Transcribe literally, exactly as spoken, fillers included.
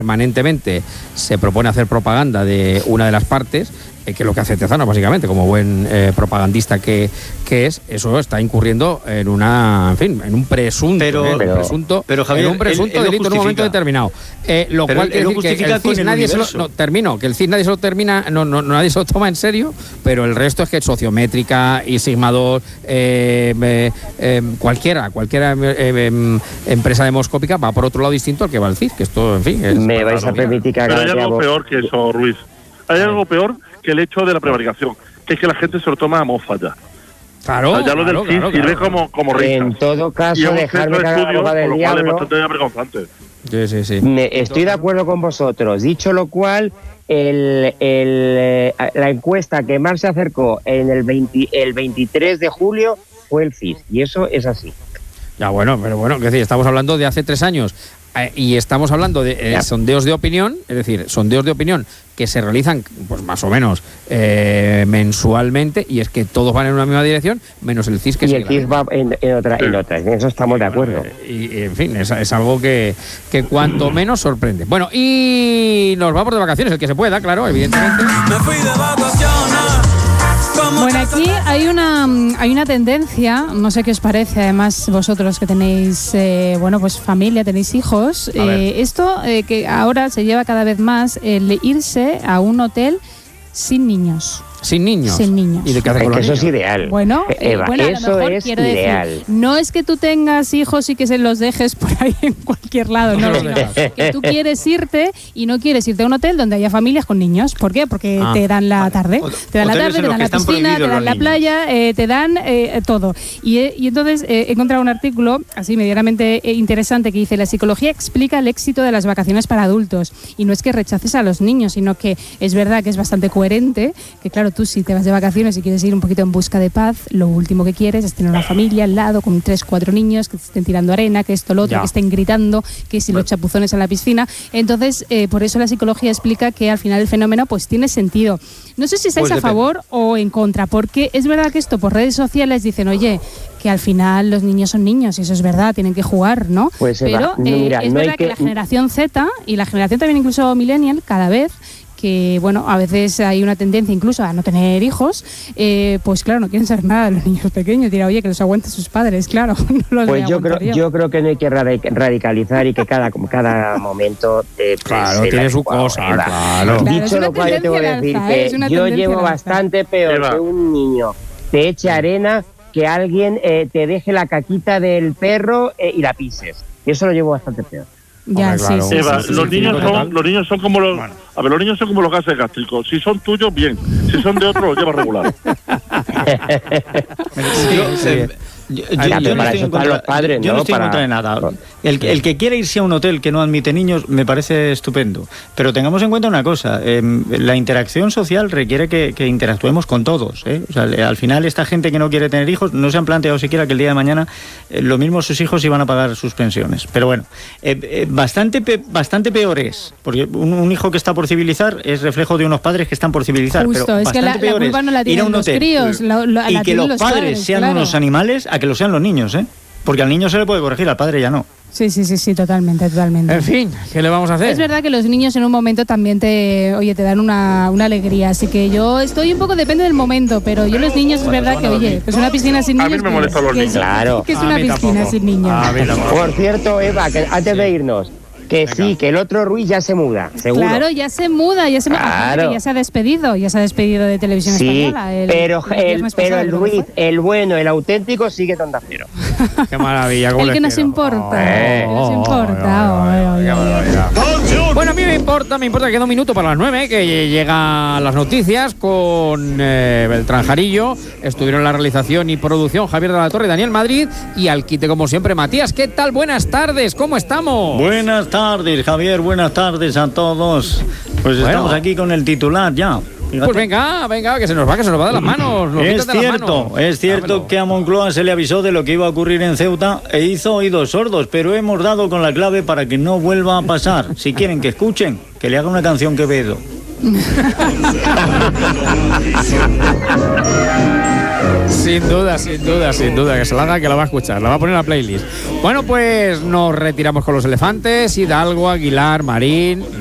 permanentemente se propone hacer propaganda de una de las partes, eh, que es lo que hace Tezanos básicamente, como buen eh, propagandista que, que es, eso está incurriendo en una, en fin, en un presunto, pero, eh, pero, presunto, pero Javier, en un presunto él, él delito en un momento determinado. Eh, lo pero cual él, él quiere decir que el C I S nadie se lo, no, termino, que el C I S nadie se lo termina, no, no, nadie se lo toma en serio, pero el resto es que Sociométrica y Sigma dos, eh, eh, eh, cualquiera, cualquiera eh, eh, empresa demoscópica va por otro lado distinto al que va el C I S, que esto, en fin, es, me vais a permitir que haga. Pero hay algo peor que eso, Ruiz. Hay algo peor que el hecho de la prevaricación, que es que la gente se lo toma a mofa ya. Claro, o sea, ya lo claro, del C I S claro, sirve claro. como, como risas. En todo caso, y es dejarme un cagar estudio, la boca del por lo diablo. cual es bastante avergonzante. Sí, sí, sí. Me, estoy de acuerdo con vosotros. Dicho lo cual, el, el, la encuesta que más se acercó en el, veinte, el veintitrés de julio fue el C I S, y eso es así. Ya, bueno, pero bueno, que decir, estamos hablando de hace tres años eh, y estamos hablando de eh, sondeos de opinión, es decir, sondeos de opinión que se realizan, pues más o menos eh, mensualmente, y es que todos van en una misma dirección, menos el C I S que y el C I S va en, en, otra, en otras, en eso estamos de acuerdo. Y, y en fin, es, es algo que, que cuanto menos sorprende. Bueno, y nos vamos de vacaciones, el que se pueda, claro, evidentemente. Me fui de vacaciones. Bueno, aquí hay una hay una tendencia, no sé qué os parece, además vosotros que tenéis, eh, bueno, pues familia, tenéis hijos, eh, esto eh, que ahora se lleva cada vez más, el irse a un hotel sin niños. Sin niños. Sin niños. ¿Y de qué hace con los eso niños? es ideal. Bueno, eh, Eva, bueno, a eso lo mejor es quiero ideal. decir, no es que tú tengas hijos y que se los dejes por ahí en cualquier lado, no, sino que tú quieres irte y no quieres irte a un hotel donde haya familias con niños. ¿Por qué? Porque ah, te dan la vale. tarde, O, te dan la tarde, te dan la piscina, te dan la playa, eh, te dan eh, todo. Y, eh, y entonces eh, he encontrado un artículo así medianamente eh, interesante que dice: la psicología explica el éxito de las vacaciones para adultos, y no es que rechaces a los niños, sino que es verdad que es bastante coherente, que claro, tú si te vas de vacaciones y quieres ir un poquito en busca de paz, lo último que quieres es tener una familia al lado con tres, cuatro niños que te estén tirando arena, que esto, lo otro, ya. que estén gritando, que si los chapuzones en la piscina. Entonces, eh, por eso la psicología explica que al final el fenómeno pues tiene sentido. No sé si estáis Pues a favor o en contra, porque es verdad que esto por redes sociales dicen, oye, que al final los niños son niños, y eso es verdad, tienen que jugar, ¿no? Pues, Eva, pero no, eh, mira, es no hay verdad que... que la generación Z y la generación también incluso millennial, cada vez que, bueno, a veces hay una tendencia incluso a no tener hijos, eh, pues claro, no quieren saber nada de los niños pequeños, dirá, oye, que los aguanten sus padres, claro. No los pues yo creo, yo. yo creo que no hay que radicalizar y que cada, cada momento eh, Claro, pues, tiene su adecuado, cosa, Eva. claro. Claro, Dicho es una lo cual, yo tengo que decir tendencia al alza, ¿eh? Es una que yo tendencia llevo al alza. bastante peor Eva. que un niño te eche arena, que alguien eh, te deje la caquita del perro eh, y la pises. Eso lo llevo bastante peor. Ya, Hombre, sí, claro. sí, Eva, sí, sí, los sí, niños sí, son, los niños son como los, Bueno. a ver, los niños son como los gases gástricos. Si son tuyos, bien. Si son de otro, los llevas regular. Yo, sí. eh, yo- yo- Ya, yo pero no para estoy eso en están contra- los padres, yo no ¿no? estoy en Para- contra de nada. El, que- el que quiera irse a un hotel que no admite niños me parece estupendo. Pero tengamos en cuenta una cosa: eh, la interacción social requiere que, que interactuemos con todos, ¿eh? O sea, le- al final, esta gente que no quiere tener hijos no se han planteado siquiera que el día de mañana eh, lo mismo sus hijos iban a pagar sus pensiones. Pero bueno, eh, eh, bastante, pe- bastante peor es, porque un, un hijo que está por civilizar es reflejo de unos padres que están por civilizar. Justo, pero es que la, bastante la peor culpa es no la ir a tienen un los hotel críos, la, la, y la que tienen los los padres sean claro. unos animales a que lo sean los niños, ¿eh? Porque al niño se le puede corregir, al padre ya no. Sí, sí, sí, sí, totalmente, totalmente. En fin, ¿qué le vamos a hacer? Es verdad que los niños en un momento también te, oye, te dan una, una alegría, así que yo estoy un poco, depende del momento, pero yo los niños es verdad que, oye, pues una piscina sin A mí niños... me que molestan es- los que es- niños. Claro. que es A una mí piscina tampoco. sin niños. A mí tampoco. Por cierto, Eva, que antes de irnos, que sí, que el otro Ruiz ya se muda, seguro. Claro, ya se muda, ya se muda. Claro. Que ya se ha despedido, ya se ha despedido de Televisión Sí, Española. El, pero el el, viernes pero pasado, el creo que Ruiz, fue. el bueno, el auténtico, sigue en Onda Cero. Qué maravilla. cómo El les que nos quiero. importa, Oh, el que nos oh, importa, oh, oh, oh, oh, qué oh, oh. barbaridad. Bueno, a mí me importa, me importa que queda un minuto para las nueve, que llegan las noticias con eh, Beltrán Jarillo. Estuvieron en la realización y producción Javier de la Torre y Daniel Madrid, y al quite como siempre Matías. ¿Qué tal? Buenas tardes, ¿cómo estamos? Buenas tardes, Javier, buenas tardes a todos. Pues Bueno. estamos aquí con el titular ya. Fíjate. Pues venga, venga, que se nos va, que se nos va de las manos. nos Es quitas de las cierto, manos. es cierto Dámelo. que a Moncloa se le avisó de lo que iba a ocurrir en Ceuta e hizo oídos sordos, pero hemos dado con la clave para que no vuelva a pasar. Si quieren que escuchen, que le haga una canción Quevedo. Sin duda, sin duda, sin duda, que se la haga, que la va a escuchar, la va a poner en la playlist. Bueno, pues nos retiramos con los elefantes, Hidalgo, Aguilar, Marín.